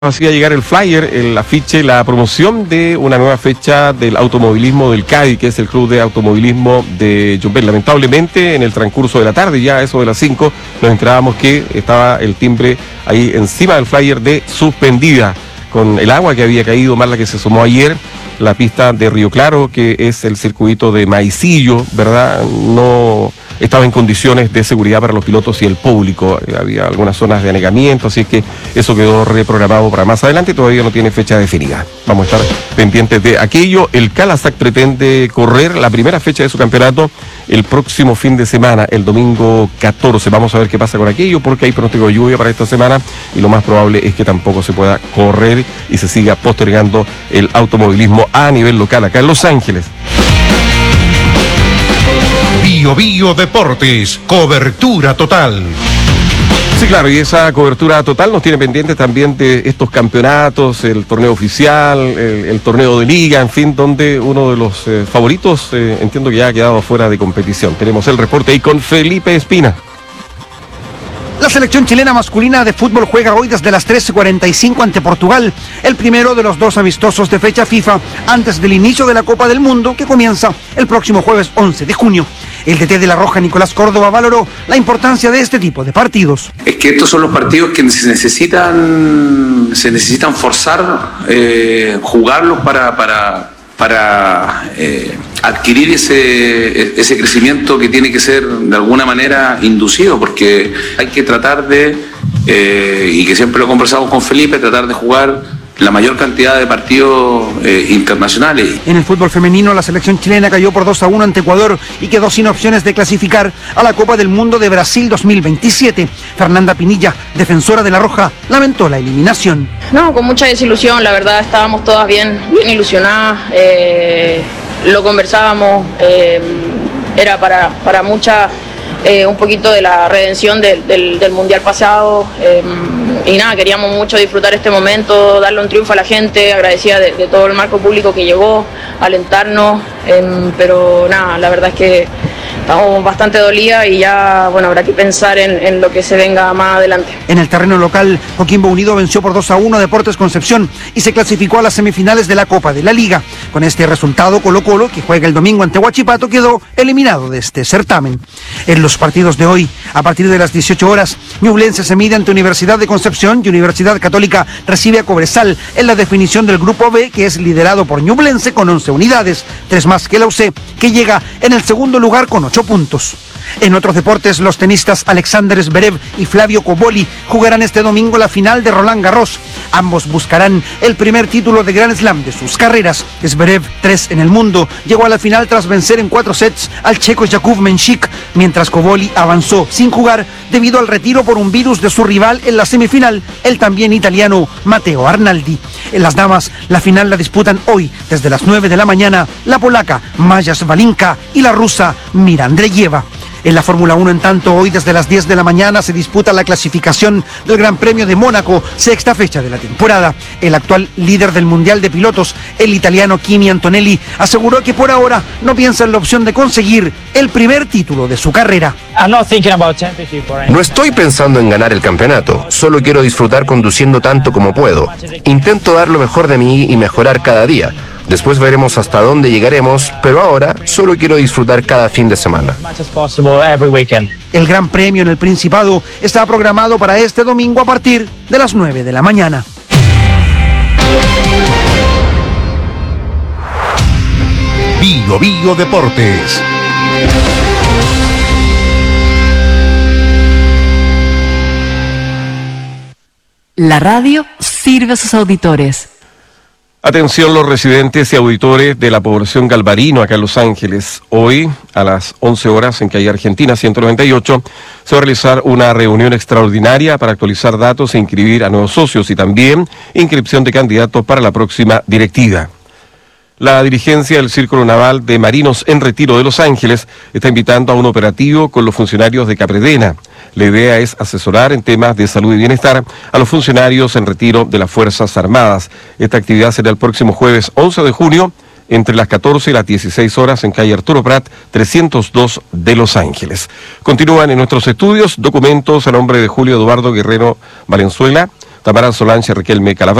Así va a llegar el flyer, el afiche, la promoción de una nueva fecha del automovilismo del CADI, que es el Club de Automovilismo de Yumbel. Lamentablemente, en el transcurso de la tarde, ya a eso de las 5, nos enterábamos que estaba el timbre ahí encima del flyer de suspendida, con el agua que había caído, más la que se sumó ayer, la pista de Río Claro, que es el circuito de Maicillo, ¿verdad? No estaba en condiciones de seguridad para los pilotos y el público. Había algunas zonas de anegamiento, así que eso quedó reprogramado para más adelante y todavía no tiene fecha definida. Vamos a estar pendientes de aquello. El Calasac pretende correr la primera fecha de su campeonato el próximo fin de semana, el domingo 14. Vamos a ver qué pasa con aquello, porque hay pronóstico de lluvia para esta semana y lo más probable es que tampoco se pueda correr y se siga postergando el automovilismo a nivel local acá en Los Ángeles. Bio Bio Deportes, cobertura total. Sí, claro, y esa cobertura total nos tiene pendientes también de estos campeonatos, el torneo oficial, el torneo de liga, en fin, donde uno de los favoritos entiendo que ya ha quedado fuera de competición. Tenemos el reporte ahí con Felipe Espina. La selección chilena masculina de fútbol juega hoy desde las 13:45 ante Portugal, el primero de los dos amistosos de fecha FIFA antes del inicio de la Copa del Mundo que comienza el próximo jueves 11 de junio. El DT de La Roja, Nicolás Córdoba, valoró la importancia de este tipo de partidos. Es que estos son los partidos que se necesitan forzar, jugarlos para adquirir ese crecimiento que tiene que ser de alguna manera inducido, porque hay que tratar de, y que siempre lo conversamos con Felipe, tratar de jugar la mayor cantidad de partidos internacionales. En el fútbol femenino, la selección chilena cayó por 2-1 ante Ecuador y quedó sin opciones de clasificar a la Copa del Mundo de Brasil 2027. Fernanda Pinilla, defensora de La Roja, lamentó la eliminación. No, con mucha desilusión, la verdad estábamos todas bien ilusionadas, lo conversábamos, era para muchas un poquito de la redención del Mundial pasado. Y nada, queríamos mucho disfrutar este momento, darle un triunfo a la gente, agradecida de todo el marco público que llegó, alentarnos, pero nada, la verdad es que estamos bastante dolidas y ya, bueno, habrá que pensar en lo que se venga más adelante. En el terreno local, Coquimbo Unido venció por 2-1 a Deportes Concepción y se clasificó a las semifinales de la Copa de la Liga. Con este resultado, Colo-Colo, que juega el domingo ante Huachipato, quedó eliminado de este certamen. En los partidos de hoy, a partir de las 18 horas, Ñublense se mide ante Universidad de Concepción y Universidad Católica recibe a Cobresal en la definición del Grupo B, que es liderado por Ñublense con 11 unidades, 3 más que la UC, que llega en el segundo lugar con 8 puntos. En otros deportes, los tenistas Alexander Zverev y Flavio Cobolli jugarán este domingo la final de Roland Garros. Ambos buscarán el primer título de Grand Slam de sus carreras. Zverev, 3 en el mundo, llegó a la final tras vencer en 4 sets al checo Jakub Menchik, mientras Cobolli avanzó sin jugar debido al retiro por un virus de su rival en la semifinal, el también italiano Matteo Arnaldi. En las damas, la final la disputan hoy desde las 9 de la mañana la polaca Maja Svalinka y la rusa Mira Andreyeva. En la Fórmula 1, en tanto, hoy desde las 10 de la mañana se disputa la clasificación del Gran Premio de Mónaco, sexta fecha de la temporada. El actual líder del Mundial de Pilotos, el italiano Kimi Antonelli, aseguró que por ahora no piensa en la opción de conseguir el primer título de su carrera. No estoy pensando en ganar el campeonato, solo quiero disfrutar conduciendo tanto como puedo. Intento dar lo mejor de mí y mejorar cada día. Después veremos hasta dónde llegaremos, pero ahora solo quiero disfrutar cada fin de semana. El Gran Premio en el Principado está programado para este domingo a partir de las 9 de la mañana. Bio Bio Deportes. La radio sirve a sus auditores. Atención los residentes y auditores de la población Galvarino, acá en Los Ángeles. Hoy, a las 11 horas, en calle Argentina 198, se va a realizar una reunión extraordinaria para actualizar datos e inscribir a nuevos socios y también inscripción de candidatos para la próxima directiva. La dirigencia del Círculo Naval de Marinos en Retiro de Los Ángeles está invitando a un operativo con los funcionarios de Capredena. La idea es asesorar en temas de salud y bienestar a los funcionarios en retiro de las Fuerzas Armadas. Esta actividad será el próximo jueves 11 de junio entre las 14 y las 16 horas en calle Arturo Prat, 302 de Los Ángeles. Continúan en nuestros estudios documentos a nombre de Julio Eduardo Guerrero Valenzuela, Tamara Solange, Riquelme Calafate.